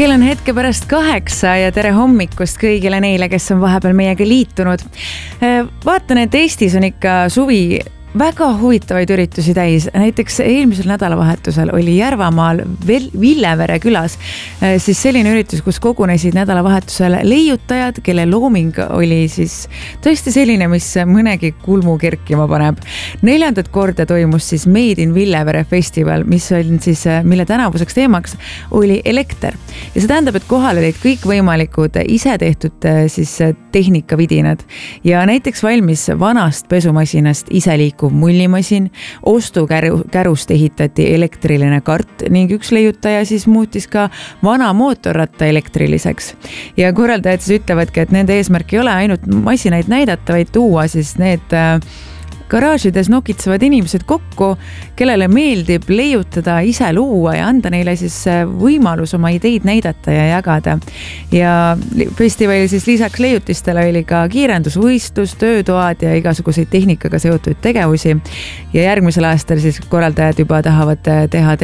Kell on hetke pärast 8 ja tere hommikust kõigile neile, kes on vahepeal meiega liitunud. Vaatan, et Eestis on ikka suvi väga huvitavaid üritusi täis. Näiteks eelmisel nädalavahetusel oli Järvamaal Villevere külas siis selline üritus, kus kogunesid nädalavahetusel leiutajad, kelle looming oli siis tõesti selline, mis mõnegi kulmu kerkima paneb. 4. korda toimus siis Made in Villevere festival, mille tänavuseks teemaks oli elekter. Ja see tähendab, et kohal olid kõik võimalikud ise tehtud siis tehnikavidinad. Ja näiteks valmis vanast pesumasinast ise liikuv mullimasin, ostukärust ehitati elektriline kart ning üks leiutaja siis muutis ka vana mootorratta elektriliseks. Ja korraldajad siis ütlevadki, et nende eesmärk ei ole ainult masinaid näidata, vaid tuua siis need garaažides nokitsevad inimesed kokku, kellele meeldib leiutada, ise luua ja anda neile siis võimalus oma ideid näidata ja jagada. Ja festivali siis lisaks leiutistele oli ka kiirendusvõistlus, töötoad ja igasuguseid tehnikaga seotud tegevusi. Ja järgmisel aastal siis korraldajad juba tahavad teha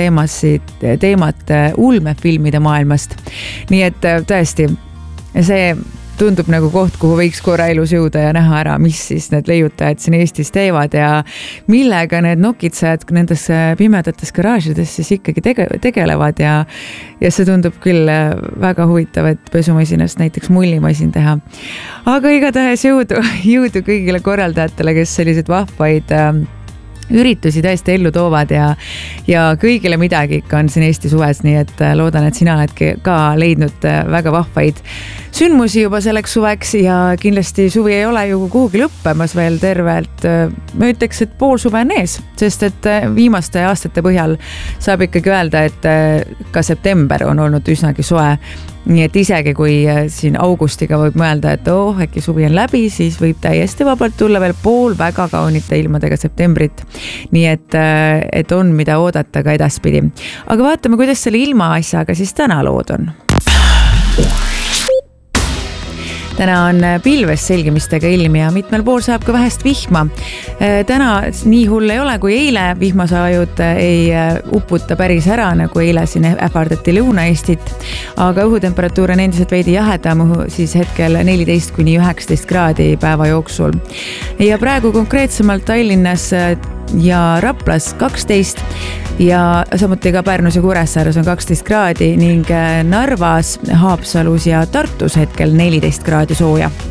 teemat ulmefilmide maailmast. Nii et tõesti, see tundub nagu koht, kuhu võiks korra elus jõuda ja näha ära, mis siis need leiutajad siin Eestis teevad ja millega need nokitsejad nendes pimedates garaažides siis ikkagi tegelevad ja see tundub küll väga huvitav, et pesumasinast näiteks mullimasin teha. Aga igatahes jõudu kõigile korraldajatele, kes sellised vahvaid üritusi tõesti ellu toovad ja kõigile midagi ikka on siin Eesti suves, nii et loodan, et sina oled ka leidnud väga vahvaid sündmusi juba selleks suveks ja kindlasti suvi ei ole ju kuhugi lõppemas veel tervelt. Ma ütleks, et pool suve on ees, sest et viimaste aastate põhjal saab ikkagi öelda, et ka september on olnud üsnagi soe. Nii et isegi kui siin augustiga võib mõelda, et äkki suvi on läbi, siis võib täiesti vabalt tulla veel pool väga kaunite ilmadega septembrit. Nii et on mida oodata ka edaspidi. Aga vaatame, kuidas selle ilmaasjaga siis täna lood on. Täna on pilves selgimistega ilm ja mitmel pool saab ka vähest vihma. Täna nii hull ei ole kui eile, vihmasaajud ei uputa päris ära, nagu eile siin ähvardati Lõuna-Eestit, aga õhutemperatuur on endiselt veidi jahedam, siis hetkel 14–19 kraadi päeva jooksul. Ja praegu konkreetsemalt Tallinnas ja Raplas 12 ja samuti ka Pärnus ja Kuressaares on 12 kraadi ning Narvas, Haapsalus ja Tartus hetkel 14 kraadi sooja.